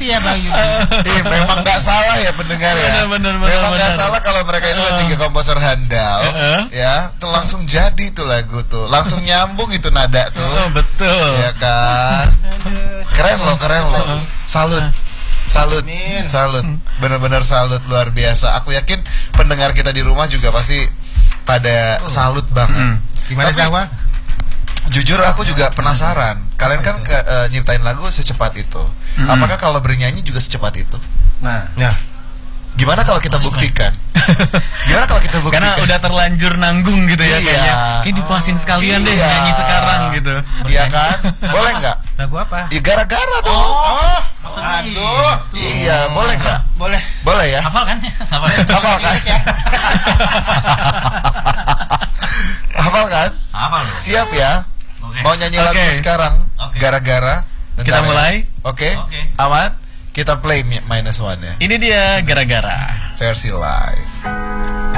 ya Bang Yudi. Memang nggak salah ya pendengar ya. Memang nggak salah kalau mereka ini adalah 3 komposer handal, ya. Tuh langsung jadi tuh lagu tuh, langsung nyambung itu nada tuh. Betul. Ya kan. Keren loh. Salut. Benar-benar salut, luar biasa. Aku yakin pendengar kita di rumah juga pasti pada salut banget. Gimana Jawa? Jujur aku juga penasaran. Kalian kan nyiptain lagu secepat itu. Apakah kalau bernyanyi juga secepat itu? Nah, gimana kalau kita buktikan? Karena udah terlanjur nanggung gitu ya kayaknya. Kayak dipuasin sekalian deh nyanyi sekarang gitu. Iya kan? Boleh nggak? Lagu apa? Ya gara-gara dong. Aduh. Iya, boleh nggak? Boleh ya? Hafal kan? Hafal kan? Hafal kan? Hafal. Siap ya? Mau nyanyi lagu sekarang? Gara-gara. Kita mulai. Oke. Aman? Kita play -1 ya. Ini dia gara-gara versi live.